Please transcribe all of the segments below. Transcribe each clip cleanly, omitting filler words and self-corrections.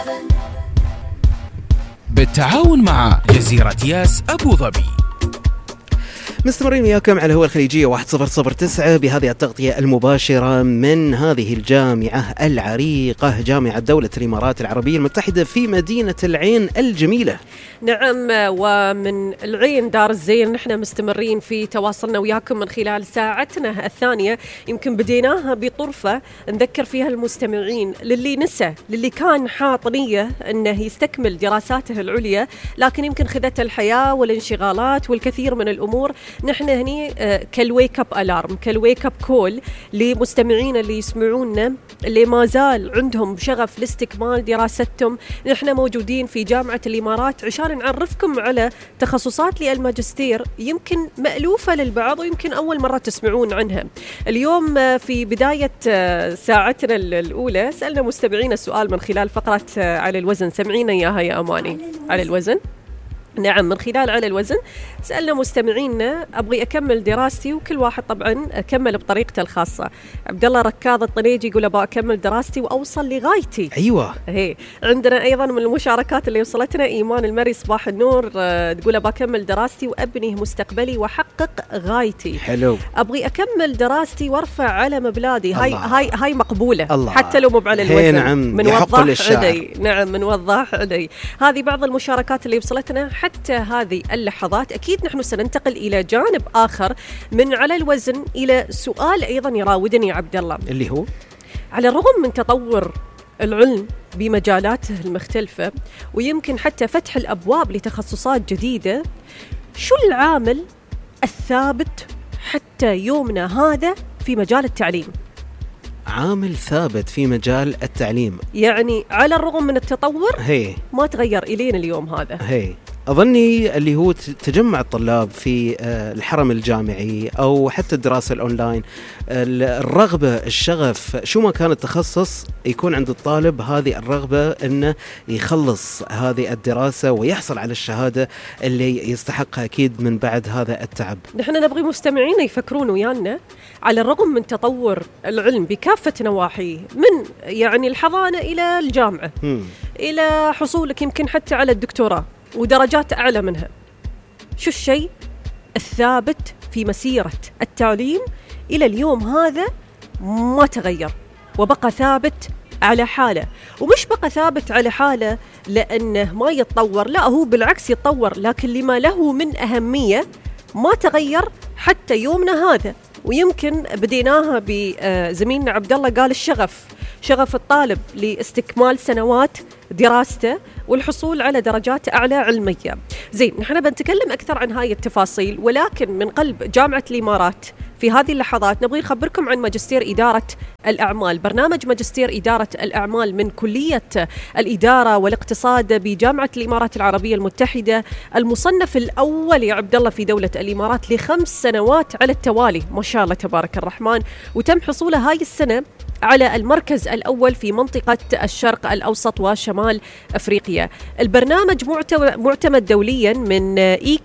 بالتعاون مع جزيرة ياس أبو ظبي. مستمرين وياكم على هو الخليجية 1009 بهذه التغطية المباشرة من هذه الجامعة العريقة، جامعة دولة الإمارات العربية المتحدة في مدينة العين الجميلة. نعم، ومن العين دار الزين نحن مستمرين في تواصلنا وياكم من خلال ساعتنا الثانية. يمكن بديناها بطرفة نذكر فيها المستمعين للي نسى، للي كان حاط نية أنه يستكمل دراساته العليا لكن يمكن خذته الحياة والانشغالات والكثير من الأمور. نحن هني كالويك اب الارم، كالويك اب كول لمستمعين اللي يسمعونا اللي ما زال عندهم شغف لاستكمال دراستهم. نحن موجودين في جامعة الإمارات عشان نعرفكم على تخصصات للماجستير يمكن مألوفة للبعض ويمكن أول مرة تسمعون عنها. اليوم في بداية ساعتنا الأولى سألنا مستمعين السؤال من خلال فقرة على الوزن. سمعينا إياها يا أماني. على الوزن، نعم، من خلال على الوزن سألنا مستمعينا أبغي أكمل دراستي، وكل واحد طبعا أكمل بطريقته الخاصة. عبد الله ركاض الطنيجي يقول أبغى أكمل دراستي وأوصل لغايتي. أيوة. هي عندنا أيضا من المشاركات اللي وصلتنا إيمان المري صباح النور، تقول أبغى أكمل دراستي وأبني مستقبلي وأحقق غايتي. حلو. أبغي أكمل دراستي وارفع علم بلادي. هاي مقبولة. الله. حتى لو مو على الوزن. نعم. من وضاح علي. نعم، من وضاح علي. هذه بعض المشاركات اللي وصلتنا. حتى هذه اللحظات أكيد نحن سننتقل إلى جانب آخر من على الوزن، إلى سؤال أيضا يراودني عبد الله، اللي هو على الرغم من تطور العلم بمجالاته المختلفة ويمكن حتى فتح الأبواب لتخصصات جديدة، شو العامل الثابت حتى يومنا هذا في مجال التعليم؟ عامل ثابت في مجال التعليم، يعني على الرغم من التطور ما تغير إلينا اليوم هذا. أظني اللي هو تجمع الطلاب في الحرم الجامعي أو حتى الدراسة الأونلاين، الرغبة، الشغف، شو ما كان التخصص يكون عند الطالب هذه الرغبة أنه يخلص هذه الدراسة ويحصل على الشهادة اللي يستحقها أكيد من بعد هذا التعب. نحن نبغي مستمعين يفكرون ويانا على الرغم من تطور العلم بكافة نواحيه، من يعني الحضانة إلى الجامعة إلى حصولك يمكن حتى على الدكتوراه ودرجات أعلى منها، شو الشيء الثابت في مسيرة التعليم إلى اليوم هذا ما تغير وبقى ثابت على حاله؟ ومش بقى ثابت على حاله لأنه ما يتطور، لا، هو بالعكس يتطور، لكن لما له من أهمية ما تغير حتى يومنا هذا. ويمكن بديناها بزميلنا عبد الله، قال شغف الطالب لاستكمال سنوات دراسته والحصول على درجات أعلى علمية. زين، نحن بنتكلم أكثر عن هاي التفاصيل، ولكن من قلب جامعة الإمارات في هذه اللحظات نبغي نخبركم عن ماجستير إدارة الأعمال، برنامج ماجستير إدارة الأعمال من كلية الإدارة والاقتصاد بجامعة الإمارات العربية المتحدة، المصنف الأول يا عبد الله في دولة الإمارات ل5 سنوات على التوالي، ما شاء الله تبارك الرحمن. وتم حصوله هاي السنة على المركز الأول في منطقة الشرق الأوسط وشمال أفريقيا. البرنامج معتمد دوليا من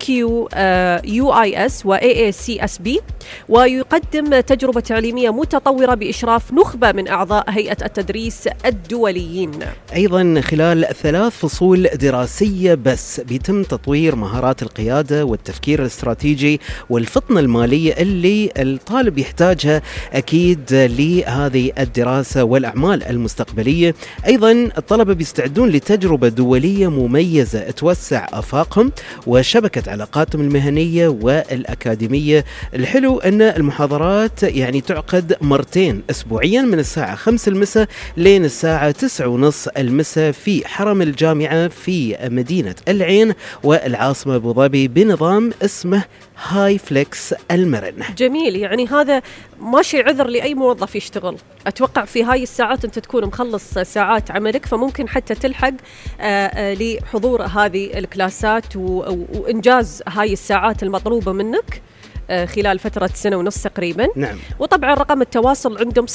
EQUIS و AACSB، ويقدم تجربة تعليمية متطورة بإشراف نخبة من أعضاء هيئة التدريس الدوليين. أيضا خلال 3 فصول دراسية بس بيتم تطوير مهارات القيادة والتفكير الاستراتيجي والفطنة المالية اللي الطالب يحتاجها أكيد لهذه الدراسة والأعمال المستقبلية. أيضا الطلبة بيستعدون لتجربة دولية مميزة توسع آفاقهم وشبكة علاقاتهم المهنية والأكاديمية. الحلو أن المحاضرات يعني تعقد 2 مرات أسبوعيا من الساعة 5 المساء لين الساعة 9:30 المساء في حرم الجامعة في مدينة العين والعاصمة أبو ظبي بنظام اسمه هاي فليكس المرن. جميل، يعني هذا ماشي عذر لأي موظف يشتغل. أتوقع في هاي الساعات أنت تكون مخلص ساعات عملك، فممكن حتى تلحق لحضور هذه الكلاسات وإنجاز هاي الساعات المطلوبة منك خلال فترة 1.5 سنة تقريبا. نعم. وطبعا رقم التواصل عندهم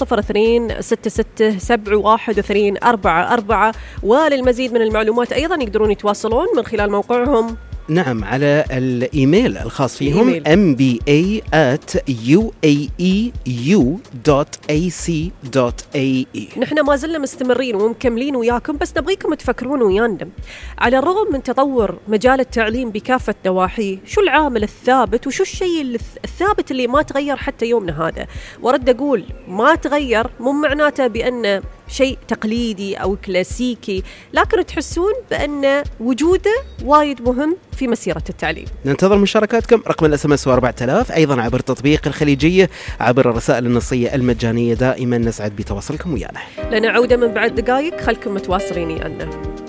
0266712444، وللمزيد من المعلومات أيضا يقدرون يتواصلون من خلال موقعهم نعم، على الإيميل الخاص فيهم mba@uaeu.ac.ae. نحن ما زلنا مستمرين ومكملين وياكم، بس نبغيكم تفكرون ويانا على الرغم من تطور مجال التعليم بكافة نواحيه، شو العامل الثابت وشو الشيء الثابت اللي ما تغير حتى يومنا هذا؟ ورد أقول ما تغير مو معناته بأن شيء تقليدي أو كلاسيكي، لكن تحسون بأن وجوده وايد مهم في مسيرة التعليم. ننتظر مشاركاتكم. رقم الSMS 4000، أيضا عبر تطبيق الخليجية، عبر الرسائل النصية المجانية. دائما نسعد بتواصلكم ويانا. لنا عودة من بعد دقائق، خلكم متواصلين ويانا.